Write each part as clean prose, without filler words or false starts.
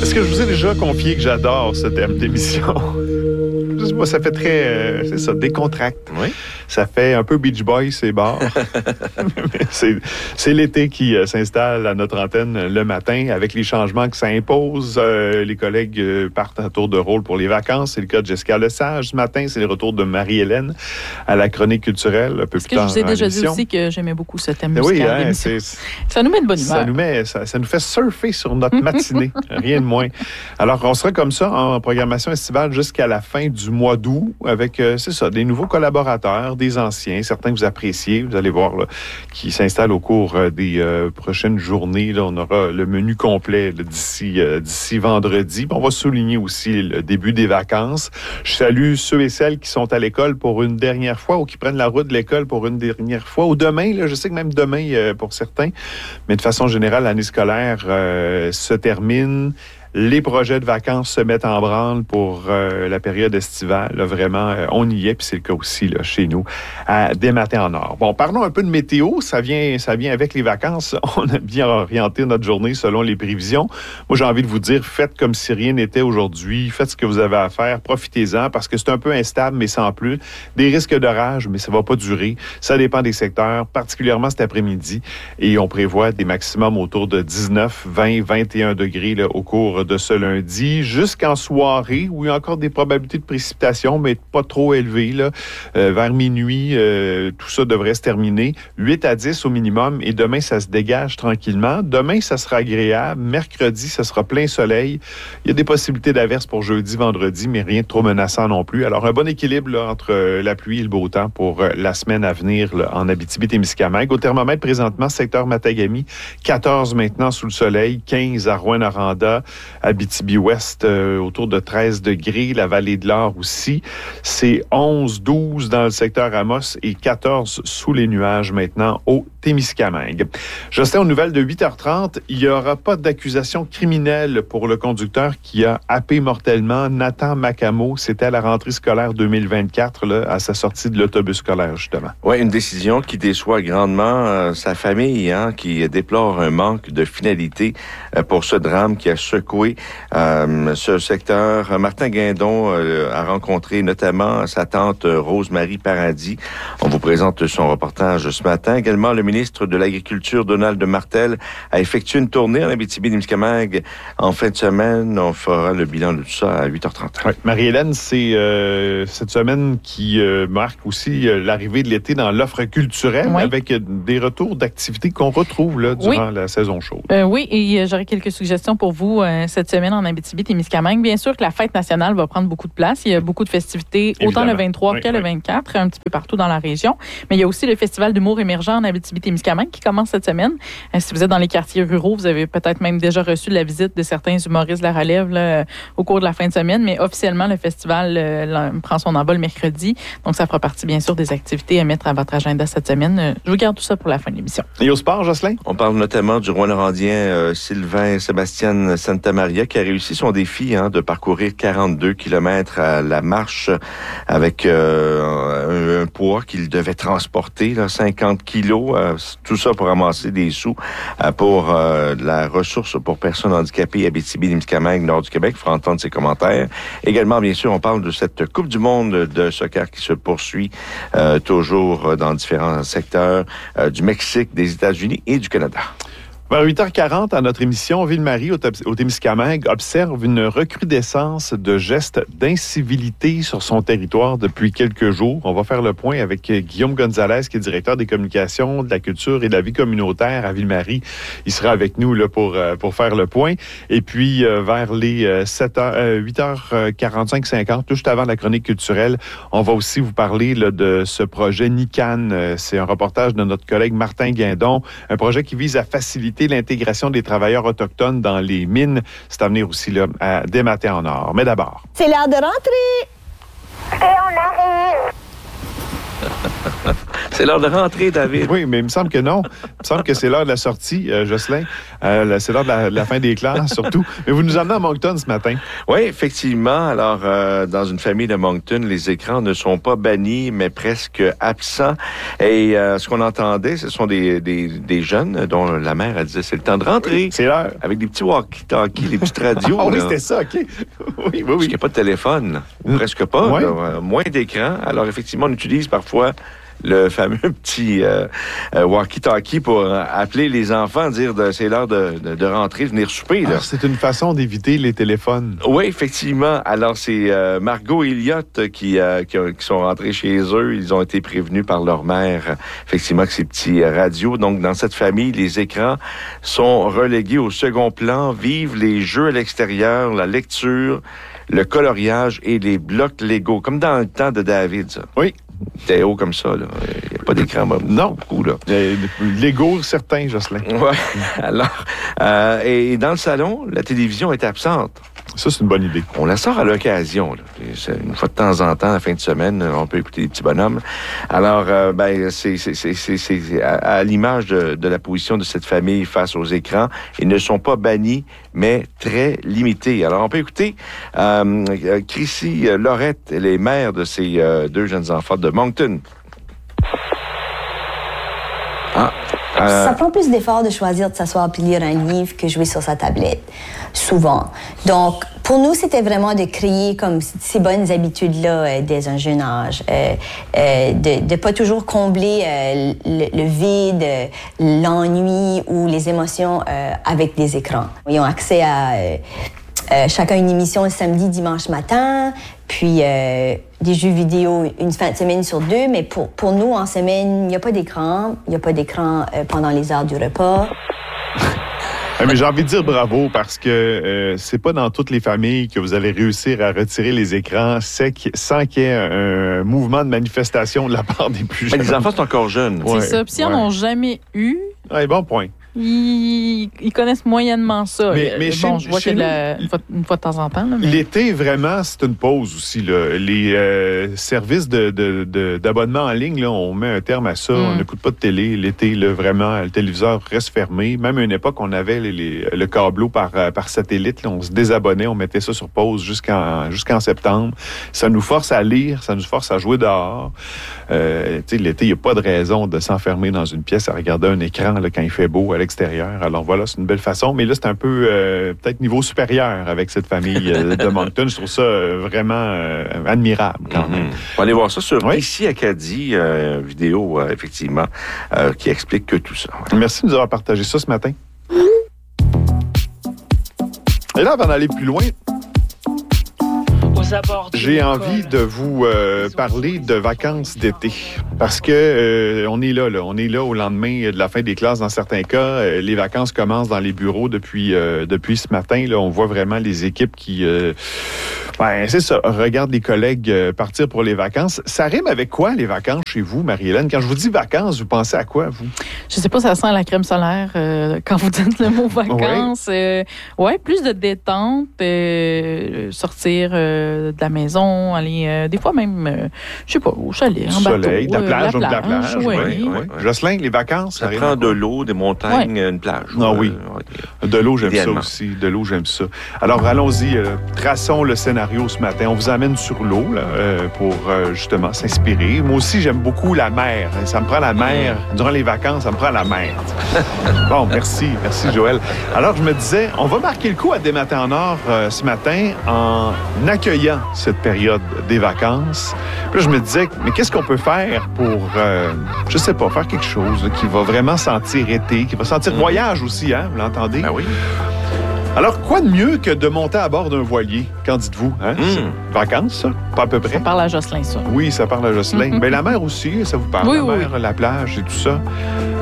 Est-ce que je vous ai déjà confié que j'adore ce thème d'émission? Je sais pas, ça fait très, c'est ça, décontracte. Oui. Ça fait un peu Beach Boys, ces bars. c'est l'été qui s'installe à notre antenne le matin avec les changements que ça impose. Les collègues partent à tour de rôle pour les vacances. C'est le cas de Jessica Lesage ce matin. C'est le retour de Marie-Hélène à la chronique culturelle un peu plus tard. Est-ce que je vous ai déjà dit aussi que j'aimais beaucoup ce thème musical? Oui, ça nous met de bonne humeur. Ça nous fait surfer sur notre matinée, rien de moins. Alors, on sera comme ça en programmation estivale jusqu'à la fin du mois d'août avec, c'est ça, des nouveaux collaborateurs, des anciens, certains que vous appréciez, vous allez voir, là, qui s'installent au cours des prochaines journées. Là, on aura le menu complet là, d'ici vendredi. On va souligner aussi le début des vacances. Je salue ceux et celles qui sont à l'école pour une dernière fois ou qui prennent la route de l'école pour une dernière fois. Ou demain, là, je sais que même demain pour certains, mais de façon générale, l'année scolaire se termine. Les projets de vacances se mettent en branle pour la période estivale. Là, vraiment, on y est, puis c'est le cas aussi là, chez nous, dès matin en or. Bon, parlons un peu de météo. Ça vient avec les vacances. On a bien orienté notre journée selon les prévisions. Moi, j'ai envie de vous dire, faites comme si rien n'était aujourd'hui. Faites ce que vous avez à faire. Profitez-en, parce que c'est un peu instable, mais sans plus. Des risques d'orage, mais ça va pas durer. Ça dépend des secteurs, particulièrement cet après-midi. Et on prévoit des maximums autour de 19, 20, 21 degrés là, au cours de ce lundi, jusqu'en soirée, où il y a encore des probabilités de précipitation, mais pas trop élevées. Là. Vers minuit, tout ça devrait se terminer. 8 à 10 au minimum, et demain, ça se dégage tranquillement. Demain, ça sera agréable. Mercredi, ça sera plein soleil. Il y a des possibilités d'averses pour jeudi, vendredi, mais rien de trop menaçant non plus. Alors, un bon équilibre là, entre la pluie et le beau temps pour la semaine à venir là, en Abitibi-Témiscamingue. Au thermomètre, présentement, secteur Matagami, 14 maintenant sous le soleil, 15 à Rouyn-Noranda, Abitibi-Ouest, autour de 13 degrés. La vallée de l'Or aussi. C'est 11, 12 dans le secteur Amos et 14 sous les nuages maintenant au Témiscamingue. Justin, aux nouvelles de 8h30, il n'y aura pas d'accusation criminelle pour le conducteur qui a happé mortellement Nathan Macamo. C'était à la rentrée scolaire 2024, là, à sa sortie de l'autobus scolaire, justement. Oui, une décision qui déçoit grandement sa famille, qui déplore un manque de finalité pour ce drame qui a secoué ce secteur. Martin Guindon a rencontré notamment sa tante Rose-Marie Paradis. On vous présente son reportage ce matin. Également, le ministre de l'Agriculture, Donald Martel, a effectué une tournée en Abitibi-Témiscamingue en fin de semaine. On fera le bilan de tout ça à 8h30. Oui. Marie-Hélène, c'est cette semaine qui marque aussi l'arrivée de l'été dans l'offre culturelle, oui, avec des retours d'activités qu'on retrouve là, durant la saison chaude. Oui, et j'aurais quelques suggestions pour vous cette semaine en Abitibi-Témiscamingue. Bien sûr que la fête nationale va prendre beaucoup de place. Il y a beaucoup de festivités, évidemment, autant le 23 que le 24, un petit peu partout dans la région. Mais il y a aussi le Festival d'humour émergent en Abitibi-Témiscamingue qui commence cette semaine. Si vous êtes dans les quartiers ruraux, vous avez peut-être même déjà reçu la visite de certains humoristes de la relève là, au cours de la fin de semaine. Mais officiellement, le festival prend son envol mercredi. Donc, ça fera partie, bien sûr, des activités à mettre à votre agenda cette semaine. Je vous garde tout ça pour la fin de l'émission. Et au sport, Jocelyn? On parle notamment du Rouyn-Norandien Sylvain Sébastien Santamaria qui a réussi son défi de parcourir 42 km à la marche avec un poids qu'il devait transporter, 50 kilos. Tout ça pour ramasser des sous pour la ressource pour personnes handicapées Abitibi-Témiscamingue, nord du Québec. Il faut entendre ses commentaires. Également, bien sûr, on parle de cette Coupe du monde de soccer qui se poursuit toujours dans différents secteurs du Mexique, des États-Unis et du Canada. Vers 8h40, à notre émission, Ville-Marie, au Témiscamingue, observe une recrudescence de gestes d'incivilité sur son territoire depuis quelques jours. On va faire le point avec Guillaume Gonzalez, qui est directeur des communications, de la culture et de la vie communautaire à Ville-Marie. Il sera avec nous là, pour faire le point. Et puis, vers les 8h45, 50, tout juste avant la chronique culturelle, on va aussi vous parler là, de ce projet NICAN. C'est un reportage de notre collègue Martin Guindon, un projet qui vise à faciliter l'intégration des travailleurs autochtones dans les mines. C'est à venir aussi là, dès matin en or. Mais d'abord... C'est l'heure de rentrer! Et on arrive! C'est l'heure de rentrer, David. Oui, mais il me semble que non. Il me semble que c'est l'heure de la sortie, Jocelyn. C'est l'heure de la fin des classes, surtout. Mais vous nous emmenez à Moncton ce matin. Oui, effectivement. Alors, dans une famille de Moncton, les écrans ne sont pas bannis, mais presque absents. Et ce qu'on entendait, ce sont des jeunes dont la mère, elle disait, c'est le temps de rentrer. Oui, c'est l'heure. Avec des petits walkie-talkies, des petites radios. Ah oui, c'était ça, OK. Oui. Parce qu'il n'y a pas de téléphone. Presque pas. Ouais. Là, moins d'écran. Alors, effectivement, on utilise parfois le fameux petit walkie-talkie pour appeler les enfants, dire c'est l'heure de rentrer, de venir souper. Là. Alors, c'est une façon d'éviter les téléphones. Oui, effectivement. Alors, c'est Margot et Elliot qui sont rentrés chez eux. Ils ont été prévenus par leur mère, effectivement, que ces petits radios. Donc, dans cette famille, les écrans sont relégués au second plan. Vivent les jeux à l'extérieur, la lecture, le coloriage et les blocs Lego, comme dans le temps de David, ça. Oui. C'était haut comme ça, là. Il n'y a pas d'écran, non. Beaucoup, là. Lego, certain, Jocelyn. Oui. Alors, et dans le salon, la télévision est absente. Ça, c'est une bonne idée. On la sort à l'occasion, là. Une fois de temps en temps, la fin de semaine, on peut écouter les petits bonhommes. Alors, c'est à l'image de la position de cette famille face aux écrans. Ils ne sont pas bannis, mais très limités. Alors, on peut écouter Chrissy Laurette, elle est mère de ces deux jeunes enfants de Moncton. Ça prend plus d'efforts de choisir de s'asseoir et lire un livre que jouer sur sa tablette, souvent. Donc, pour nous, c'était vraiment de créer comme ces bonnes habitudes-là dès un jeune âge, de pas toujours combler le vide, l'ennui ou les émotions avec des écrans. Ils ont accès à chacun une émission le samedi, dimanche matin, puis des jeux vidéo une fin de semaine sur 2, mais pour nous, en semaine, il n'y a pas d'écran. Il n'y a pas d'écran pendant les heures du repas. Mais j'ai envie de dire bravo parce que c'est pas dans toutes les familles que vous allez réussir à retirer les écrans sans qu'il y ait un mouvement de manifestation de la part des plus jeunes. Les enfants sont encore jeunes. C'est ça. Puis s'ils n'en ont jamais eu... Ouais, bon point. Ils connaissent moyennement ça. Mais je vois qu'il y a une fois de temps en temps. Là, mais... L'été, vraiment, c'est une pause aussi. Là. Les services d'abonnement en ligne, là, on met un terme à ça. On n'écoute pas de télé. L'été, là, vraiment, le téléviseur reste fermé. Même à une époque, on avait le câbleau par satellite. Là, on se désabonnait, on mettait ça sur pause jusqu'en septembre. Ça nous force à lire, ça nous force à jouer dehors. L'été, il n'y a pas de raison de s'enfermer dans une pièce à regarder un écran là, quand il fait beau à l'extérieur. Alors voilà, c'est une belle façon. Mais là, c'est un peu peut-être niveau supérieur avec cette famille de Moncton. Je trouve ça vraiment admirable quand même. On va aller voir ça sur Ici Acadie, vidéo, effectivement, qui explique que tout ça. Ouais. Merci de nous avoir partagé ça ce matin. Et là, avant d'aller plus loin, j'ai envie de vous parler de vacances d'été. Parce que on est là, on est là au lendemain de la fin des classes dans certains cas. Les vacances commencent dans les bureaux depuis ce matin. Là, on voit vraiment les équipes qui, c'est ça, regardent les collègues partir pour les vacances. Ça rime avec quoi, les vacances chez vous, Marie-Hélène? Quand je vous dis vacances, vous pensez à quoi, vous? Je sais pas, ça sent la crème solaire quand vous dites le mot vacances. Plus de détente, sortir de la maison, aller des fois même, je sais pas, au chalet, en bateau. Soleil, de la plage. Oui. Jocelyn, les vacances, ça prend de l'eau, des montagnes, une plage. Ah oui. De l'eau, j'aime ça aussi. De l'eau, j'aime ça. Alors, allons-y. Traçons le scénario ce matin. On vous amène sur l'eau pour justement s'inspirer. Moi aussi, j'aime beaucoup la mer. Ça me prend la mer. Durant les vacances, ça me prend la mer. Bon, merci. Merci, Joël. Alors, je me disais, on va marquer le coup à Des Matins en Or ce matin en accueillant cette période des vacances. Puis là, je me disais, mais qu'est-ce qu'on peut faire pour, je sais pas, faire quelque chose là, qui va vraiment sentir été, qui va sentir voyage aussi, hein? Vous l'entendez? Ben oui. Alors, quoi de mieux que de monter à bord d'un voilier? Qu'en dites-vous? Hein? Vacances, ça? Pas à peu près? Ça parle à Jocelyn, ça. Oui, ça parle à Jocelyn. Mais la mer aussi, ça vous parle? Oui, la mer, la plage et tout ça.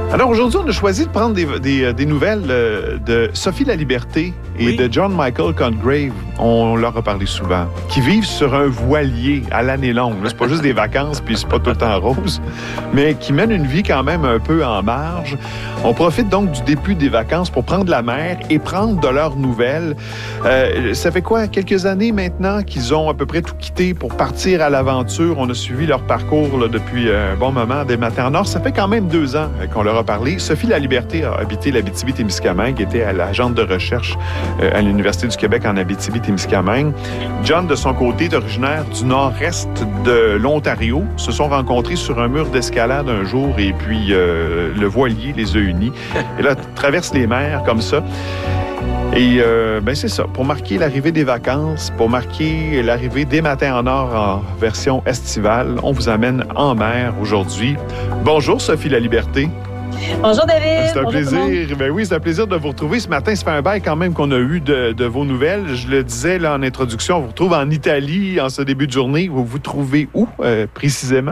Alors aujourd'hui, on a choisi de prendre des nouvelles de Sophie Laliberté et de John Michael Congreve. On leur a parlé souvent. Qui vivent sur un voilier à l'année longue. Là, c'est pas juste des vacances, puis c'est pas tout le temps rose, mais qui mènent une vie quand même un peu en marge. On profite donc du début des vacances pour prendre la mer et prendre de leurs nouvelles. Ça fait quoi, quelques années maintenant qu'ils ont à peu près tout quitté pour partir à l'aventure. On a suivi leur parcours là, depuis un bon moment des Matins en Or. Ça fait quand même 2 ans qu'on leur a parlé. Sophie Laliberté a habité l'Abitibi-Témiscamingue, était agente de recherche à l'Université du Québec en Abitibi-Témiscamingue. John, de son côté, est originaire du nord-est de l'Ontario. Se sont rencontrés sur un mur d'escalade un jour et puis le voilier les a unis. Et là, traverse les mers comme ça. Et c'est ça, pour marquer l'arrivée des vacances, pour marquer l'arrivée des Matins en Or en version estivale, on vous amène en mer aujourd'hui. Bonjour Sophie Laliberté. Bonjour David. C'est un plaisir. Ben oui, c'est un plaisir de vous retrouver ce matin. Ça fait un bail quand même qu'on a eu de vos nouvelles. Je le disais là en introduction, on vous retrouve en Italie en ce début de journée. Vous vous trouvez où précisément?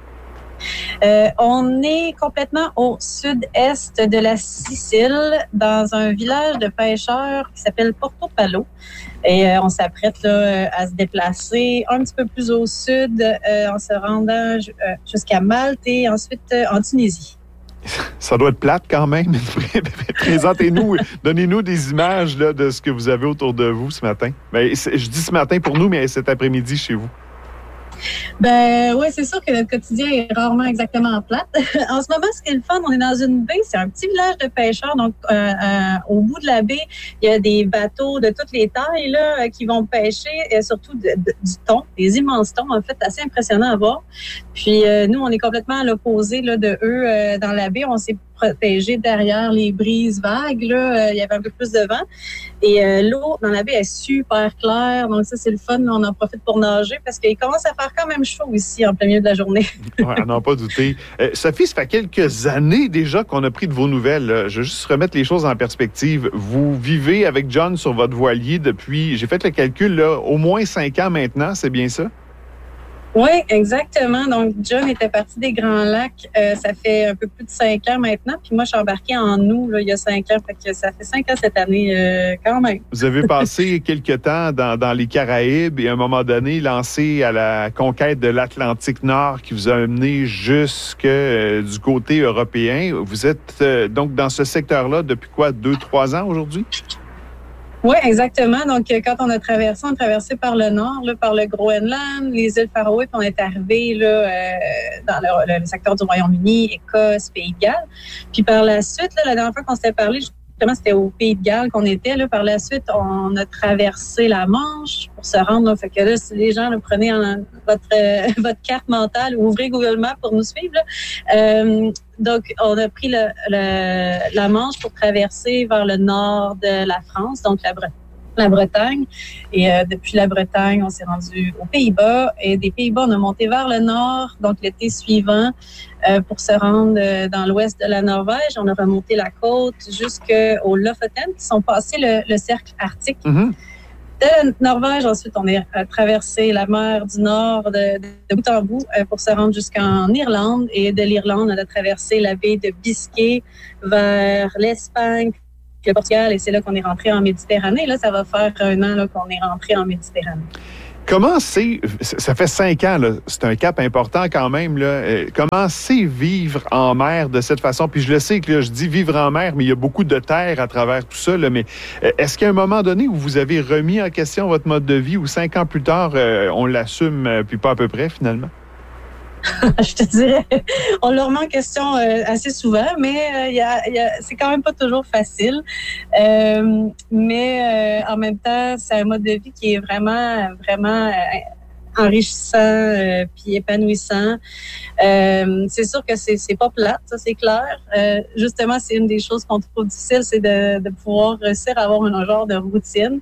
On est complètement au sud-est de la Sicile, dans un village de pêcheurs qui s'appelle Porto Palo. Et on s'apprête là, à se déplacer un petit peu plus au sud en se rendant jusqu'à Malte et ensuite en Tunisie. Ça doit être plate quand même. Présentez-nous, donnez-nous des images là, de ce que vous avez autour de vous ce matin. Ben, je dis ce matin pour nous, mais cet après-midi chez vous. Ben oui, c'est sûr que notre quotidien est rarement exactement plate. En ce moment, ce qui est le fun, on est dans une baie, c'est un petit village de pêcheurs. Donc, au bout de la baie, il y a des bateaux de toutes les tailles là, qui vont pêcher, et surtout du thon, des immenses thons, en fait, assez impressionnant à voir. Puis, nous, on est complètement à l'opposé là, de eux dans la baie. On s'est protégé derrière les brises vagues. Là, il y avait un peu plus de vent. Et l'eau dans la baie est super claire. Donc, ça, c'est le fun. On en profite pour nager parce qu'il commence à faire quand même chaud ici en plein milieu de la journée. Ouais, à n'en pas douter. Sophie, ça fait quelques années déjà qu'on a pris de vos nouvelles. Là. Je vais juste remettre les choses en perspective. Vous vivez avec John sur votre voilier depuis, j'ai fait le calcul, là, au moins 5 ans maintenant. C'est bien ça? Oui, exactement. Donc, John était parti des Grands Lacs. Ça fait un peu plus de 5 ans maintenant. Puis moi, je suis embarquée en août, là, il y a 5 ans. Fait que ça fait 5 ans cette année, quand même. Vous avez passé quelques temps dans les Caraïbes et à un moment donné, lancé à la conquête de l'Atlantique Nord qui vous a amené jusque du côté européen. Vous êtes donc dans ce secteur-là depuis quoi, 2-3 ans aujourd'hui? Oui, exactement. Donc, quand on a traversé par le nord, là, par le Groenland, les îles Faroé, puis on est arrivé là, dans le secteur du Royaume-Uni, Écosse, Pays de Galles. Puis par la suite, là, la dernière fois qu'on s'était parlé, justement, c'était au Pays de Galles qu'on était. Là. Par la suite, on a traversé la Manche pour se rendre. Là. Fait que là, si les gens là, prenez votre carte mentale ou ouvrez Google Maps pour nous suivre. Là. Donc, on a pris la Manche pour traverser vers le nord de la France, donc la Bretagne. Et depuis la Bretagne, on s'est rendu aux Pays-Bas. Et des Pays-Bas, on a monté vers le nord, donc l'été suivant, pour se rendre dans l'ouest de la Norvège. On a remonté la côte jusqu'aux Lofoten, qui sont passés le cercle arctique. Mm-hmm. De la Norvège, ensuite, on a traversé la mer du Nord de bout en bout pour se rendre jusqu'en Irlande. Et de l'Irlande, on a traversé la baie de Biscay vers l'Espagne, le Portugal. Et c'est là qu'on est rentré en Méditerranée. Là, ça va faire 1 an là, qu'on est rentré en Méditerranée. Comment ça fait 5 ans, là, c'est un cap important quand même, là. Comment c'est vivre en mer de cette façon? Puis je le sais que là, je dis vivre en mer, mais il y a beaucoup de terre à travers tout ça, là, mais est-ce qu'à un moment donné où vous avez remis en question votre mode de vie ou 5 ans plus tard, on l'assume, puis pas à peu près finalement? Je te dirais, on le remet en question assez souvent, mais c'est quand même pas toujours facile. Mais en même temps, c'est un mode de vie qui est vraiment, vraiment enrichissant puis épanouissant. C'est sûr que c'est pas plate, ça c'est clair. Justement, c'est une des choses qu'on trouve difficile, c'est de pouvoir réussir à avoir un genre de routine.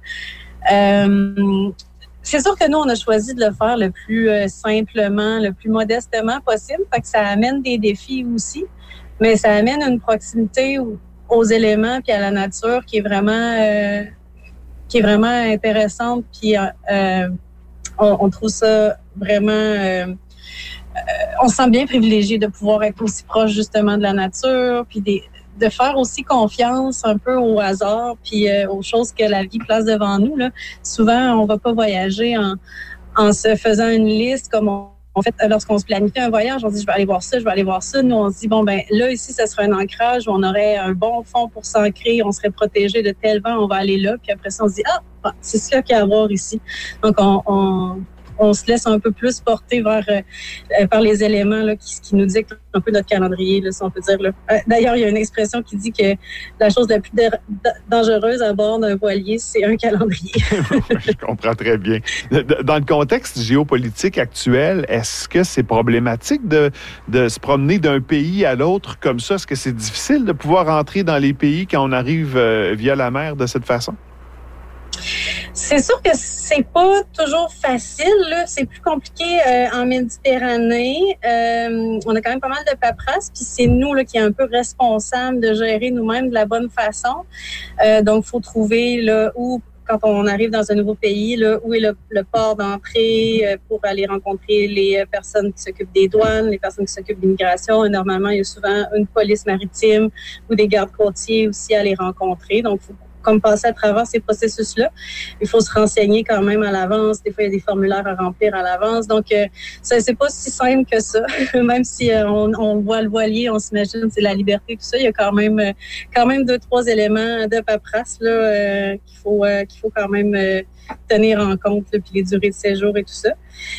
C'est sûr que nous, on a choisi de le faire le plus simplement, le plus modestement possible. Fait que ça amène des défis aussi, mais ça amène une proximité aux éléments puis à la nature qui est vraiment intéressante. Puis on trouve ça vraiment... on se sent bien privilégié de pouvoir être aussi proche justement de la nature, puis de faire aussi confiance un peu au hasard, puis aux choses que la vie place devant nous. Là. Souvent, on va pas voyager en se faisant une liste comme en fait, lorsqu'on se planifie un voyage, on se dit, je vais aller voir ça, je vais aller voir ça. Nous, on se dit, bon, ben là, ici, ça serait un ancrage où on aurait un bon fond pour s'ancrer, on serait protégé de tel vent, on va aller là. Puis après ça, on se dit, c'est ça qu'il y a à voir ici. Donc, on se laisse un peu plus porter par les éléments là, qui nous dictent un peu notre calendrier, là, si on peut dire. Là. D'ailleurs, il y a une expression qui dit que la chose la plus dangereuse à bord d'un voilier, c'est un calendrier. Je comprends très bien. Dans le contexte géopolitique actuel, est-ce que c'est problématique de se promener d'un pays à l'autre comme ça? Est-ce que c'est difficile de pouvoir entrer dans les pays quand on arrive via la mer de cette façon? C'est sûr que c'est pas toujours facile, là. C'est plus compliqué en Méditerranée. On a quand même pas mal de paperasse, puis c'est nous là qui est un peu responsable de gérer nous-mêmes de la bonne façon. Donc, il faut trouver là où, quand on arrive dans un nouveau pays, là, où est le port d'entrée pour aller rencontrer les personnes qui s'occupent des douanes, les personnes qui s'occupent de l'immigration. Et normalement, il y a souvent une police maritime ou des gardes côtiers aussi à les rencontrer. Donc, il faut comme passer à travers ces processus-là. Il faut se renseigner quand même à l'avance. Des fois, il y a des formulaires à remplir à l'avance. Donc, ça, c'est pas si simple que ça. Même si on voit le voilier, on s'imagine c'est la liberté, tout ça. Il y a quand même 2-3 éléments de paperasse là, qu'il faut quand même tenir en compte, là, puis les durées de séjour et tout ça.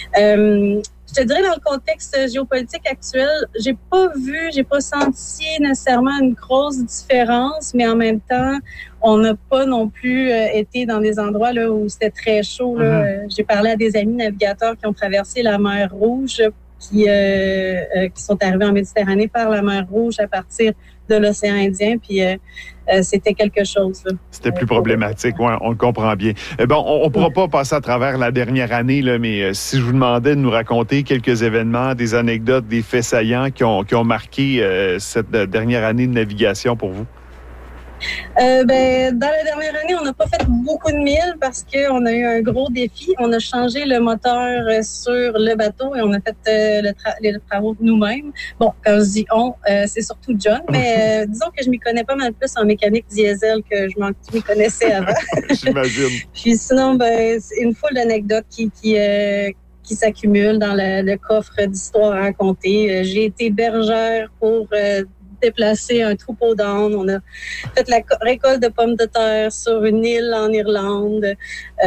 Je te dirais, dans le contexte géopolitique actuel, j'ai pas senti nécessairement une grosse différence, mais en même temps, on n'a pas non plus été dans des endroits là où c'était très chaud. Là. J'ai parlé à des amis navigateurs qui ont traversé la mer Rouge, qui sont arrivés en Méditerranée par la mer Rouge à partir de l'océan Indien, puis c'était quelque chose. Là. C'était plus problématique, oui, on le comprend bien. Bon, on ne pourra pas passer à travers la dernière année, là, mais si je vous demandais de nous raconter quelques événements, des anecdotes, des faits saillants qui ont marqué cette dernière année de navigation pour vous? Dans la dernière année, on n'a pas fait beaucoup de milles parce qu'on a eu un gros défi. On a changé le moteur sur le bateau et on a fait les travaux nous-mêmes. Bon, quand je dis on, c'est surtout John, mais disons que je m'y connais pas mal plus en mécanique diesel que je m'y connaissais avant. J'imagine. Puis sinon, c'est une foule d'anecdotes qui s'accumulent dans le coffre d'histoires à raconter. J'ai été bergère pour déplacer un troupeau d'ânes. On a fait la récolte de pommes de terre sur une île en Irlande.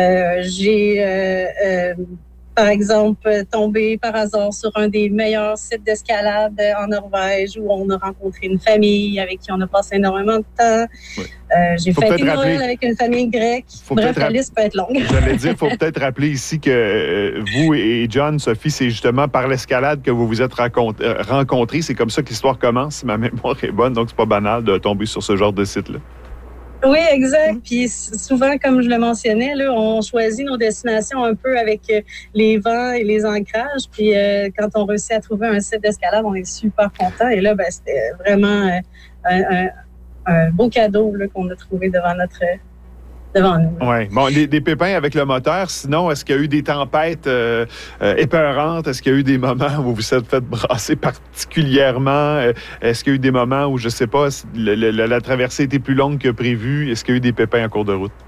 J'ai, par exemple, tombé par hasard sur un des meilleurs sites d'escalade en Norvège où on a rencontré une famille avec qui on a passé énormément de temps. Oui. J'ai fêté Noël avec une famille grecque. Bref, la liste peut être longue. J'allais dire, il faut peut-être rappeler ici que vous et John, Sophie, c'est justement par l'escalade que vous vous êtes rencontrés. C'est comme ça que l'histoire commence, si ma mémoire est bonne. Donc, c'est pas banal de tomber sur ce genre de site-là. Oui, exact. Puis souvent, comme je le mentionnais, là, on choisit nos destinations un peu avec les vents et les ancrages. Puis quand on réussit à trouver un site d'escalade, on est super content. Et là, c'était vraiment un beau cadeau là, qu'on a trouvé devant nous. Oui. Bon, des pépins avec le moteur. Sinon, est-ce qu'il y a eu des tempêtes épeurantes? Est-ce qu'il y a eu des moments où vous vous êtes fait brasser particulièrement? Est-ce qu'il y a eu des moments où, je ne sais pas, la traversée était plus longue que prévu? Est-ce qu'il y a eu des pépins en cours de route?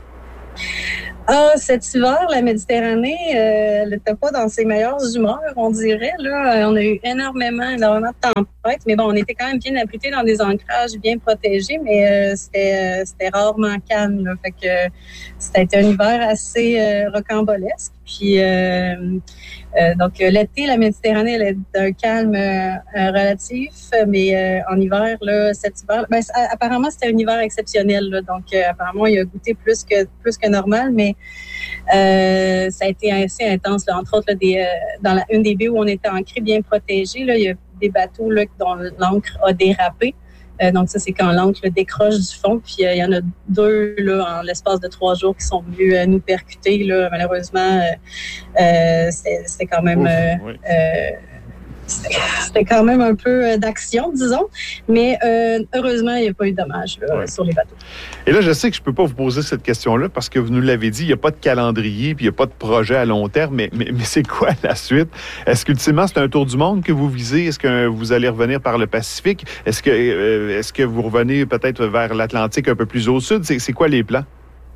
Cet hiver, la Méditerranée n'était pas dans ses meilleures humeurs, on dirait. Là, on a eu énormément de tempêtes, mais bon, on était quand même bien abrités dans des ancrages bien protégés, mais c'était rarement calme. Là, fait que c'était un hiver assez rocambolesque. Puis donc l'été, la Méditerranée, elle est d'un calme relatif, mais en hiver, là, cet hiver, apparemment c'était un hiver exceptionnel. Là, donc apparemment il a goûté plus que normal, mais ça a été assez intense. Là, entre autres, là, dans une des baies où on était ancré bien protégé, là, il y a des bateaux là, dont l'ancre a dérapé. Donc ça, c'est quand l'ancre décroche du fond. Puis il y en a 2 là, en l'espace de 3 jours qui sont venus nous percuter. Là. Malheureusement, c'était quand même c'était quand même un peu d'action, disons. Mais heureusement, il n'y a pas eu de dommages sur les bateaux. Et là, je sais que je ne peux pas vous poser cette question-là parce que vous nous l'avez dit, il n'y a pas de calendrier puis il n'y a pas de projet à long terme. Mais c'est quoi la suite? Est-ce qu'ultimement, c'est un tour du monde que vous visez? Est-ce que vous allez revenir par le Pacifique? Est-ce que vous revenez peut-être vers l'Atlantique un peu plus au sud? C'est quoi les plans?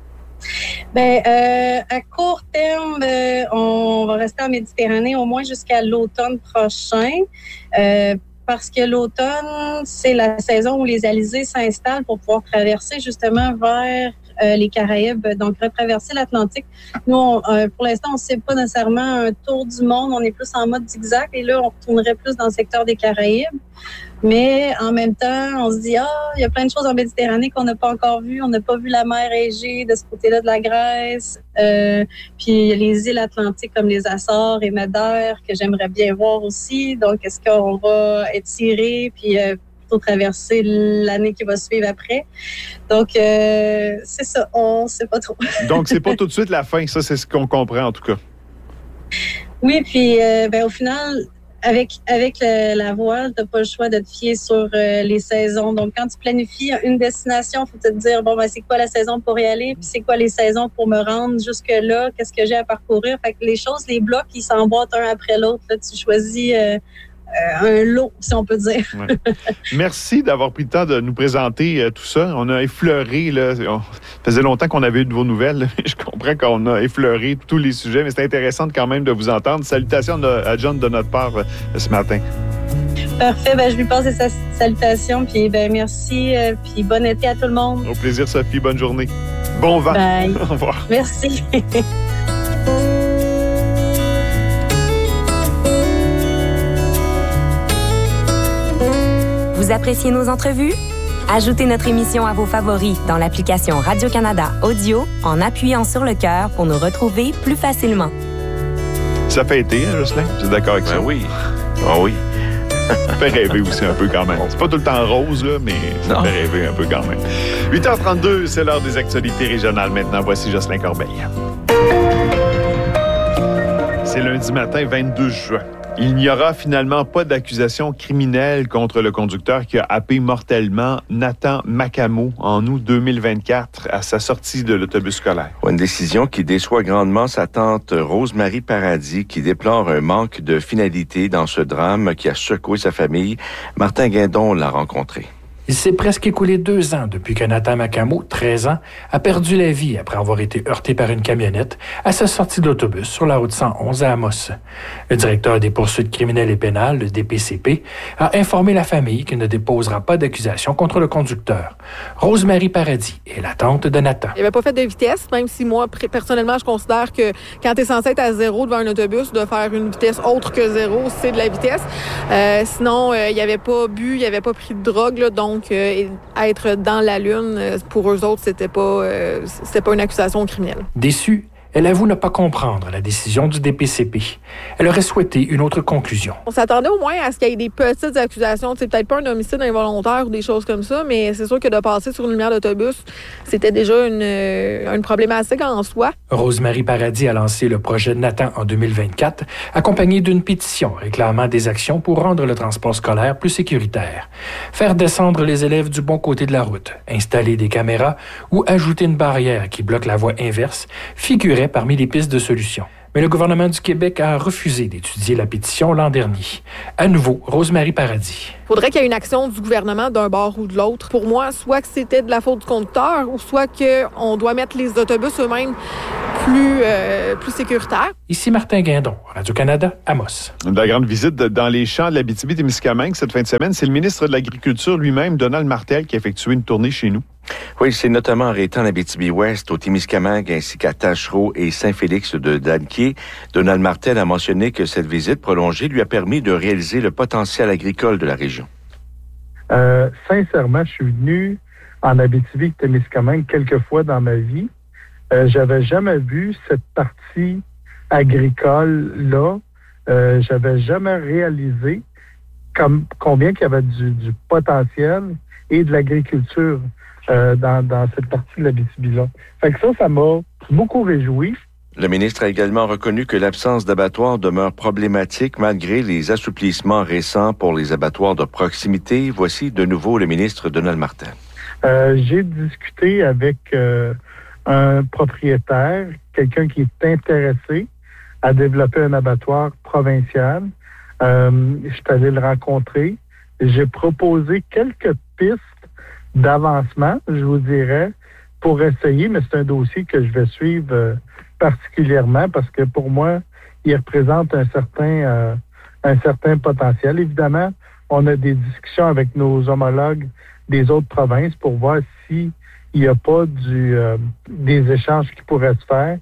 À court terme, on va rester en Méditerranée au moins jusqu'à l'automne prochain. Parce que l'automne, c'est la saison où les alizés s'installent pour pouvoir traverser justement vers les Caraïbes, donc retraverser l'Atlantique. Nous, pour l'instant, on ne sait pas nécessairement un tour du monde, on est plus en mode zigzag et là, on retournerait plus dans le secteur des Caraïbes. Mais en même temps, on se dit, il y a plein de choses en Méditerranée qu'on n'a pas encore vues. On n'a pas vu la mer Égée de ce côté-là de la Grèce. Puis il y a les îles atlantiques comme les Açores et Madère que j'aimerais bien voir aussi. Donc, est-ce qu'on va étirer puis plutôt traverser l'année qui va suivre après? Donc, c'est ça, on ne sait pas trop. Donc, c'est pas tout de suite la fin. Ça, c'est ce qu'on comprend en tout cas. Oui, puis au final... Avec la voile, tu n'as pas le choix de te fier sur les saisons. Donc, quand tu planifies une destination, il faut te dire, c'est quoi la saison pour y aller, puis c'est quoi les saisons pour me rendre jusque-là, qu'est-ce que j'ai à parcourir. Fait que les choses, les blocs, ils s'emboîtent un après l'autre. Là, tu choisis un lot, si on peut dire. Ouais. Merci d'avoir pris le temps de nous présenter tout ça. On a effleuré, ça faisait longtemps qu'on avait eu de vos nouvelles. Je comprends qu'on a effleuré tous les sujets, mais c'est intéressant quand même de vous entendre. Salutations à John de notre part ce matin. Parfait, je lui passe des salutations, puis merci, puis bon été à tout le monde. Au plaisir, Sophie, bonne journée. Bon vent. Bye. Au revoir. Merci. Vous appréciez nos entrevues? Ajoutez notre émission à vos favoris dans l'application Radio-Canada Audio en appuyant sur le cœur pour nous retrouver plus facilement. Ça fait été, hein, Jocelyn? Tu es d'accord avec ça? Oui. Ah oui. Ça fait rêver aussi un peu quand même. C'est pas tout le temps rose, là, mais ça fait rêver un peu quand même. 8h32, c'est l'heure des actualités régionales maintenant. Voici Jocelyn Corbeil. C'est lundi matin, 22 juin. Il n'y aura finalement pas d'accusation criminelle contre le conducteur qui a happé mortellement Nathan Macamo en août 2024 à sa sortie de l'autobus scolaire. Une décision qui déçoit grandement sa tante Rose-Marie Paradis, qui déplore un manque de finalité dans ce drame qui a secoué sa famille. Martin Guindon l'a rencontré. Il s'est presque écoulé 2 ans depuis que Nathan Macamo, 13 ans, a perdu la vie après avoir été heurté par une camionnette à sa sortie d'autobus sur la route 111 à Amos. Le directeur des poursuites criminelles et pénales, le DPCP, a informé la famille qu'il ne déposera pas d'accusation contre le conducteur. Rose-Marie Paradis est la tante de Nathan. Il n'avait pas fait de vitesse, même si moi, personnellement, je considère que quand tu es censé être à 0 devant un autobus, de faire une vitesse autre que 0, c'est de la vitesse. Sinon, il n'avait pas bu, il n'avait pas pris de drogue, là, donc être dans la lune, pour eux autres, c'était pas une accusation criminelle. Déçue, elle avoue ne pas comprendre la décision du DPCP. Elle aurait souhaité une autre conclusion. On s'attendait au moins à ce qu'il y ait des petites accusations. C'est peut-être pas un homicide involontaire ou des choses comme ça, mais c'est sûr que de passer sur une lumière d'autobus, c'était déjà une problématique en soi. Rose-Marie Paradis a lancé le projet de Nathan en 2024, accompagné d'une pétition réclamant des actions pour rendre le transport scolaire plus sécuritaire. Faire descendre les élèves du bon côté de la route, installer des caméras ou ajouter une barrière qui bloque la voie inverse figuraient parmi les pistes de solutions. Mais le gouvernement du Québec a refusé d'étudier la pétition l'an dernier. À nouveau, Rose-Marie Paradis. Il faudrait qu'il y ait une action du gouvernement d'un bord ou de l'autre. Pour moi, soit que c'était de la faute du conducteur ou soit qu'on doit mettre les autobus eux-mêmes plus sécuritaires. Ici Martin Guindon, Radio-Canada, Amos. La grande visite dans les champs de l'Abitibi-Témiscamingue cette fin de semaine, c'est le ministre de l'Agriculture lui-même, Donald Martel, qui a effectué une tournée chez nous. Oui, c'est notamment arrêté en Abitibi-Ouest, au Témiscamingue, ainsi qu'à Tachereau et Saint-Félix de Dalquier. Donald Martel a mentionné que cette visite prolongée lui a permis de réaliser le potentiel agricole de la région. Sincèrement, je suis venu en Abitibi-Témiscamingue quelques fois dans ma vie. J'avais jamais vu cette partie agricole-là. J'avais jamais réalisé combien qu'il y avait du potentiel et de l'agriculture dans cette partie de l'Abitibi-là. Fait que ça m'a beaucoup réjoui. Le ministre a également reconnu que l'absence d'abattoirs demeure problématique malgré les assouplissements récents pour les abattoirs de proximité. Voici de nouveau le ministre Donald Martin. J'ai discuté avec un propriétaire, quelqu'un qui est intéressé à développer un abattoir provincial. Je suis allé le rencontrer. J'ai proposé quelques pistes d'avancement, je vous dirais, pour essayer, mais c'est un dossier que je vais suivre particulièrement parce que pour moi, il représente un certain potentiel. Évidemment, on a des discussions avec nos homologues des autres provinces pour voir s'il n'y a pas des échanges qui pourraient se faire.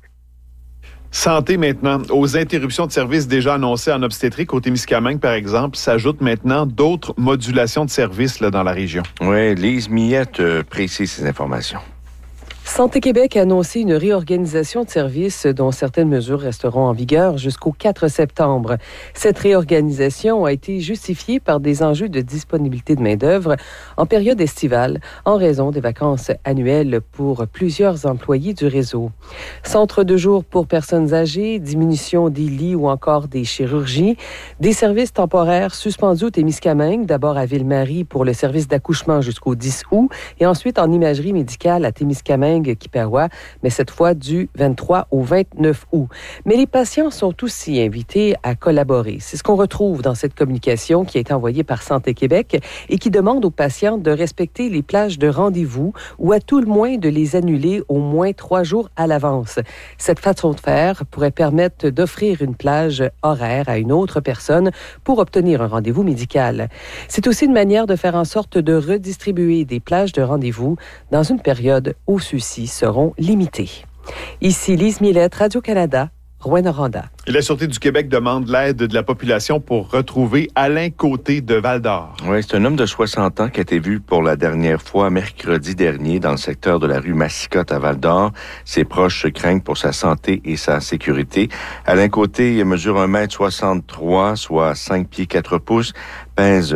Santé maintenant. Aux interruptions de services déjà annoncées en obstétrique au Témiscamingue, par exemple, s'ajoutent maintenant d'autres modulations de services là, dans la région. Oui, Lise Millette précise ces informations. Santé Québec a annoncé une réorganisation de services dont certaines mesures resteront en vigueur jusqu'au 4 septembre. Cette réorganisation a été justifiée par des enjeux de disponibilité de main-d'œuvre en période estivale en raison des vacances annuelles pour plusieurs employés du réseau. Centre de jour pour personnes âgées, diminution des lits ou encore des chirurgies, des services temporaires suspendus au Témiscamingue, d'abord à Ville-Marie pour le service d'accouchement jusqu'au 10 août et ensuite en imagerie médicale à Témiscamingue, Kippawa, mais cette fois du 23 au 29 août. Mais les patients sont aussi invités à collaborer. C'est ce qu'on retrouve dans cette communication qui a été envoyée par Santé Québec et qui demande aux patients de respecter les plages de rendez-vous ou à tout le moins de les annuler au moins 3 jours à l'avance. Cette façon de faire pourrait permettre d'offrir une plage horaire à une autre personne pour obtenir un rendez-vous médical. C'est aussi une manière de faire en sorte de redistribuer des plages de rendez-vous dans une période où ceux-ci seront limités. Ici Lise Millette, Radio-Canada, Rouyn-Noranda. La Sûreté du Québec demande l'aide de la population pour retrouver Alain Côté de Val-d'Or. Oui, c'est un homme de 60 ans qui a été vu pour la dernière fois mercredi dernier dans le secteur de la rue Massicotte à Val-d'Or. Ses proches craignent pour sa santé et sa sécurité. Alain Côté mesure 1m63, soit 5 pieds 4 pouces, pèse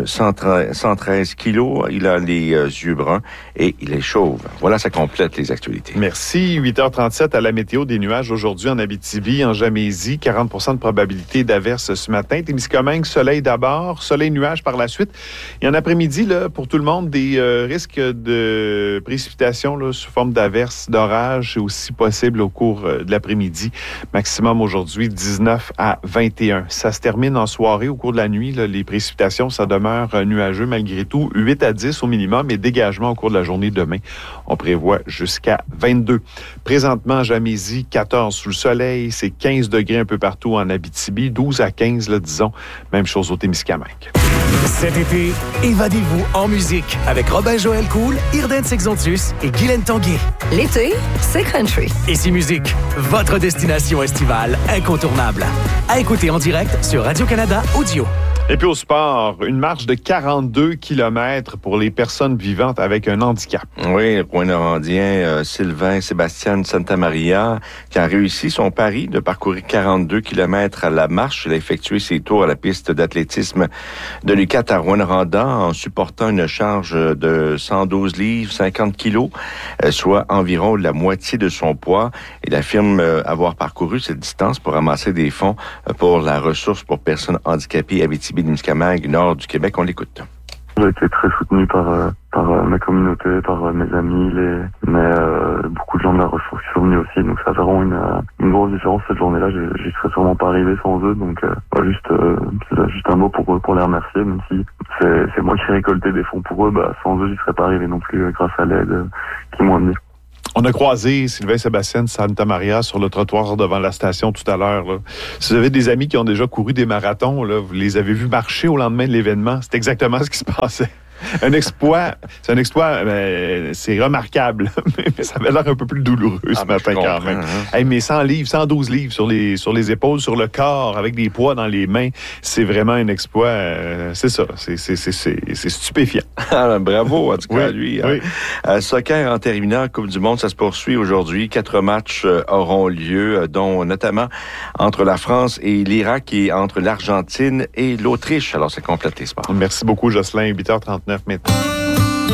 113 kilos. Il a les yeux bruns et il est chauve. Voilà, ça complète les actualités. Merci. 8h37 à la météo, des nuages aujourd'hui en Abitibi, en Gamésie, 40% de probabilité d'averse ce matin. Témiscamingue, soleil d'abord, soleil-nuage par la suite. Et en après-midi, là, pour tout le monde, des risques de précipitations là, sous forme d'averse, d'orage, c'est aussi possible au cours de l'après-midi. Maximum aujourd'hui, 19 à 21. Ça se termine en soirée. Au cours de la nuit, là, les précipitations, ça demeure nuageux malgré tout. 8 à 10 au minimum et dégagement au cours de la journée demain. On prévoit jusqu'à 22. Présentement, Gamésie, 14 sous le soleil. C'est 15 degrés un peu partout en Abitibi, 12 à 15, là, disons. Même chose au Témiscamingue. Cet été, évadez-vous en musique avec Robin Joël Cool, Irden Sexontus et Guylaine Tanguay. L'été, c'est country. Ici Musique, votre destination estivale incontournable. À écouter en direct sur Radio-Canada Audio. Et puis au sport, une marche de 42 km pour les personnes vivantes avec un handicap. Oui, le Rouyn-Norandien Sylvain Sébastien Santamaria qui a réussi son pari de parcourir 42 km à la marche. Il a effectué ses tours à la piste d'athlétisme de l'UQAT à Rouyn-Noranda en supportant une charge de 112 livres, 50 kilos, soit environ la moitié de son poids. Il affirme avoir parcouru cette distance pour ramasser des fonds pour la ressource pour personnes handicapées Abitibi-Témiscamingue, nord du Québec. On l'écoute. J'ai été très soutenu par ma communauté, par mes amis, beaucoup de gens de la ressource qui sont venus aussi. Donc ça a vraiment une grosse différence cette journée-là. J'y serais sûrement pas arrivé sans eux. Donc juste un mot pour les remercier, même si c'est moi qui ai récolté des fonds pour eux. Sans eux, j'y serais pas arrivé non plus grâce à l'aide qu'ils m'ont amené. On a croisé Sylvain Sébastien Santamaria sur le trottoir devant la station tout à l'heure. Là. Si vous avez des amis qui ont déjà couru des marathons, là, vous les avez vus marcher au lendemain de l'événement. C'est exactement ce qui se passait. C'est un exploit, c'est remarquable, mais ça avait l'air un peu plus douloureux ce matin quand même. Hey, mais 100 livres, 112 livres sur les épaules, sur le corps, avec des poids dans les mains, c'est vraiment un exploit, c'est ça, c'est stupéfiant. Bravo, en tout cas, lui. Oui. Soccer en terminant, Coupe du Monde, ça se poursuit aujourd'hui. 4 matchs auront lieu, dont notamment entre la France et l'Irak et entre l'Argentine et l'Autriche. Alors, c'est complète les sports. Merci beaucoup, Jocelyn. 8h39 maintenant.